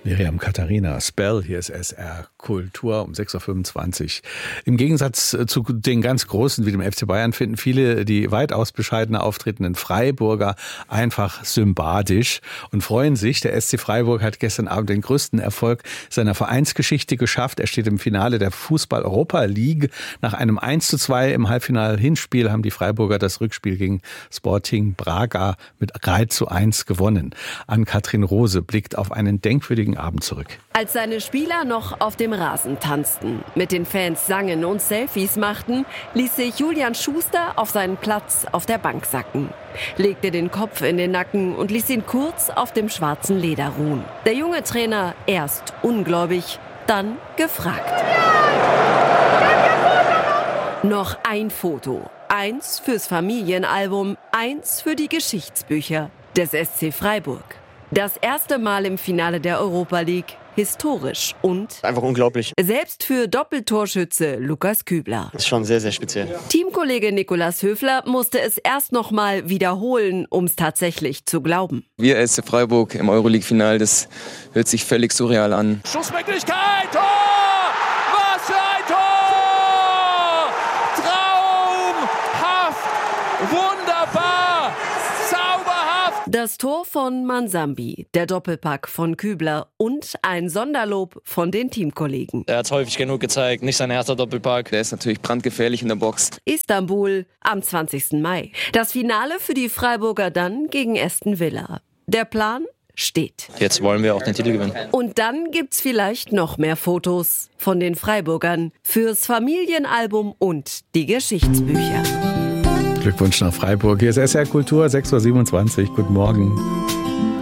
Miriam Katharina Spell, hier ist SR Kultur um 6.25 Uhr. Im Gegensatz zu den ganz Großen wie dem FC Bayern finden viele die weitaus bescheidener auftretenden Freiburger einfach sympathisch und freuen sich. Der SC Freiburg hat gestern Abend den größten Erfolg seiner Vereinsgeschichte geschafft. Er steht im Finale der Fußball-Europa League. Nach einem 1:2 im Halbfinal-Hinspiel haben die Freiburger das Rückspiel gegen Sporting Braga mit 3:1 gewonnen. Ann-Kathrin Rose blickt auf einen denkwürdigen Abend zurück. Als seine Spieler noch auf dem Rasen tanzten, mit den Fans sangen und Selfies machten, ließ sich Julian Schuster auf seinen Platz auf der Bank sacken, legte den Kopf in den Nacken und ließ ihn kurz auf dem schwarzen Leder ruhen. Der junge Trainer erst ungläubig, dann gefragt. Noch ein Foto. Eins fürs Familienalbum, eins für die Geschichtsbücher des SC Freiburg. Das erste Mal im Finale der Europa League. Historisch und einfach unglaublich. Selbst für Doppeltorschütze Lukas Kübler. Das ist schon sehr, sehr speziell. Teamkollege Nikolaus Höfler musste es erst noch mal wiederholen, um es tatsächlich zu glauben. Wir SC Freiburg im Euroleague-Final, das hört sich völlig surreal an. Schussmöglichkeit, Tor! Was für ein Tor! Traumhaft, wunderbar, zauberhaft! Das Tor von Mansambi, der Doppelpack von Kübler und ein Sonderlob von den Teamkollegen. Er hat es häufig genug gezeigt, nicht sein erster Doppelpack. Der ist natürlich brandgefährlich in der Box. Istanbul am 20. Mai. Das Finale für die Freiburger dann gegen Aston Villa. Der Plan steht. Jetzt wollen wir auch den Titel gewinnen. Und dann gibt's vielleicht noch mehr Fotos von den Freiburgern fürs Familienalbum und die Geschichtsbücher. Glückwunsch nach Freiburg. Hier ist SR Kultur, 6.27 Uhr. Guten Morgen.